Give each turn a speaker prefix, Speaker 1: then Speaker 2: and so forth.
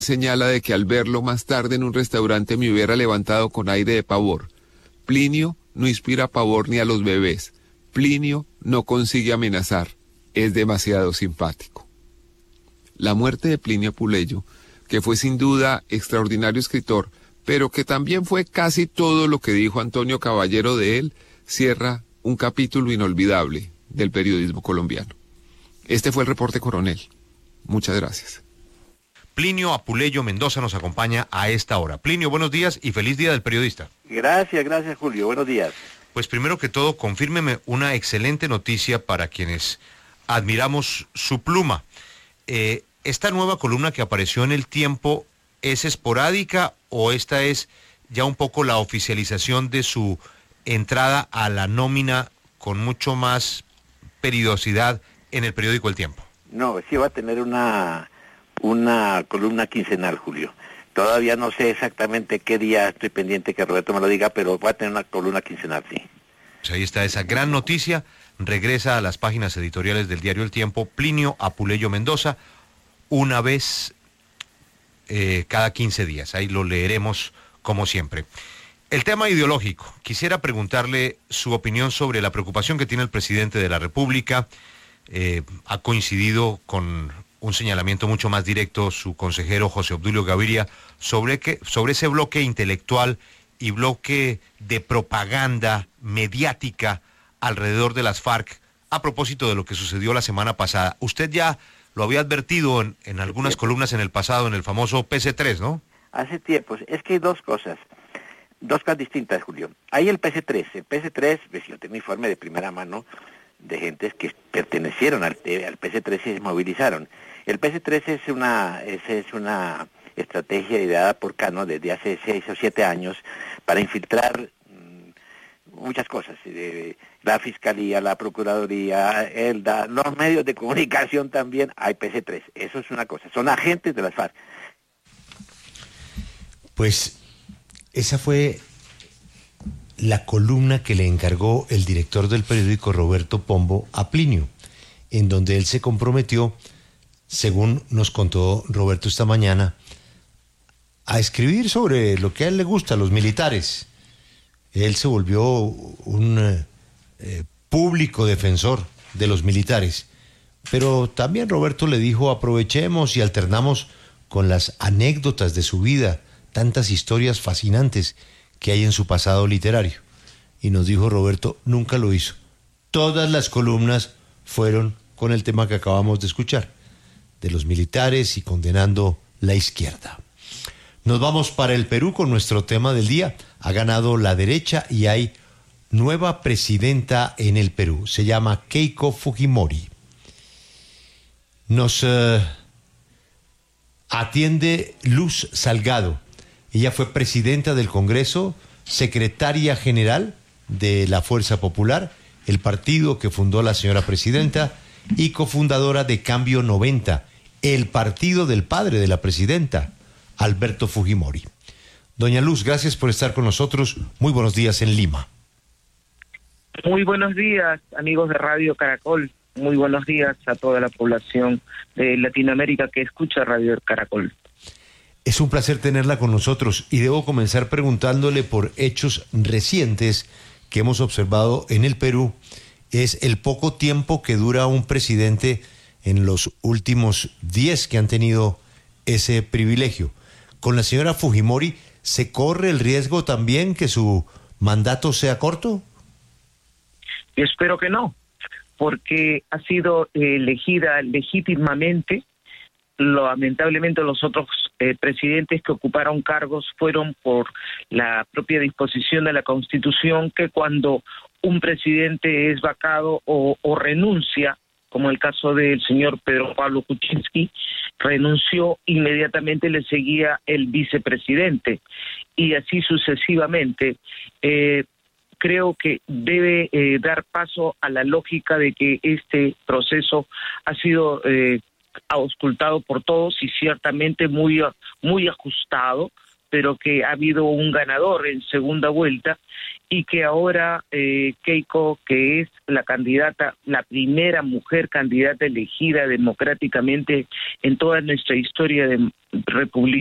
Speaker 1: señala de que al verlo más tarde en un restaurante me hubiera levantado con aire de pavor. Plinio no inspira pavor ni a los bebés. Plinio no consigue amenazar. Es demasiado simpático. La muerte de Plinio Apuleyo, que fue sin duda extraordinario escritor, pero que también fue casi todo lo que dijo Antonio Caballero de él, cierra un capítulo inolvidable del periodismo colombiano. Este fue el Reporte Coronel. Muchas gracias.
Speaker 2: Plinio Apuleyo Mendoza nos acompaña a esta hora. Plinio, buenos días y feliz Día del Periodista.
Speaker 3: Gracias Julio, buenos días.
Speaker 2: Pues primero que todo, confírmeme una excelente noticia para quienes admiramos su pluma. ¿Esta nueva columna que apareció en El Tiempo es esporádica o esta es ya un poco la oficialización de su entrada a la nómina con mucho más periodicidad en el periódico El Tiempo?
Speaker 3: No, sí va a tener una columna quincenal, Julio. Todavía no sé exactamente qué día, estoy pendiente que Roberto me lo diga, pero va a tener una columna quincenal, sí.
Speaker 2: Pues ahí está esa gran noticia. Regresa a las páginas editoriales del diario El Tiempo Plinio Apuleyo Mendoza una vez cada 15 días. Ahí lo leeremos como siempre. El tema ideológico. Quisiera preguntarle su opinión sobre la preocupación que tiene el presidente de la República. Ha coincidido con un señalamiento mucho más directo su consejero José Obdulio Gaviria sobre ese bloque intelectual y bloque de propaganda mediática alrededor de las FARC a propósito de lo que sucedió la semana pasada. Usted ya lo había advertido en algunas columnas en el pasado, en el famoso PC3, ¿no?
Speaker 3: Hace tiempo. Es que hay dos cosas distintas, Julio. Hay el PC3, pues yo tengo informe de primera mano de gentes que pertenecieron al PC3 y se movilizaron. El PC3 es una estrategia ideada por Cano desde hace 6 o 7 años para infiltrar muchas cosas, la Fiscalía, la Procuraduría, los medios de comunicación también. Hay PC3, eso es una cosa, son agentes de las FARC.
Speaker 4: Pues esa fue la columna que le encargó el director del periódico Roberto Pombo a Plinio, en donde él se comprometió, según nos contó Roberto esta mañana, a escribir sobre lo que a él le gusta, los militares. Él se volvió un público defensor de los militares, pero también Roberto le dijo: aprovechemos y alternamos con las anécdotas de su vida, tantas historias fascinantes que hay en su pasado literario. Y nos dijo Roberto, nunca lo hizo. Todas las columnas fueron con el tema que acabamos de escuchar, de los militares y condenando la izquierda. Nos vamos para el Perú con nuestro tema del día. Ha ganado la derecha y hay nueva presidenta en el Perú. Se llama Keiko Fujimori. Nos atiende Luz Salgado. Ella fue presidenta del Congreso, secretaria general de la Fuerza Popular, el partido que fundó la señora presidenta, y cofundadora de Cambio 90, el partido del padre de la presidenta, Alberto Fujimori. Doña Luz, gracias por estar con nosotros. Muy buenos días en Lima.
Speaker 5: Muy buenos días, amigos de Radio Caracol. Muy buenos días a toda la población de Latinoamérica que escucha Radio Caracol.
Speaker 4: Es un placer tenerla con nosotros y debo comenzar preguntándole por hechos recientes que hemos observado en el Perú. Es el poco tiempo que dura un presidente en los últimos 10 que han tenido ese privilegio. Con la señora Fujimori, ¿se corre el riesgo también que su mandato sea corto?
Speaker 5: Espero que no, porque ha sido elegida legítimamente. Lamentablemente los otros presidentes que ocuparon cargos fueron por la propia disposición de la Constitución, que cuando un presidente es vacado o renuncia, como el caso del señor Pedro Pablo Kuczynski, renunció, inmediatamente le seguía el vicepresidente, y así sucesivamente. Creo que debe dar paso a la lógica de que este proceso ha sido auscultado por todos y ciertamente muy ajustado, pero que ha habido un ganador en segunda vuelta y que ahora Keiko, que es la candidata, la primera mujer candidata elegida democráticamente en toda nuestra historia de república,